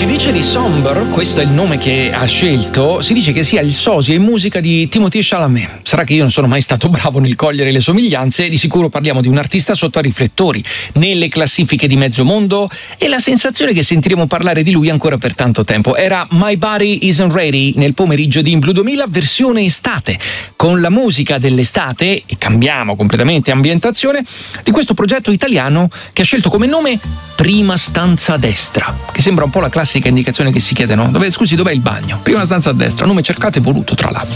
Si dice di Somber, questo è il nome che ha scelto, si dice che sia il sosia in musica di Timothée Chalamet. Sarà che io non sono mai stato bravo nel cogliere le somiglianze, di sicuro parliamo di un artista sotto a riflettori, nelle classifiche di mezzo mondo, e la sensazione che sentiremo parlare di lui ancora per tanto tempo. Era My Body Isn't Ready nel pomeriggio di In Blue 2000, versione estate, con la musica dell'estate, e cambiamo completamente ambientazione, di questo progetto italiano che ha scelto come nome Prima stanza a destra, che sembra un po' la classica indicazione che si chiede, no? Scusi, dov'è il bagno? Prima stanza a destra, nome cercato e voluto tra l'altro.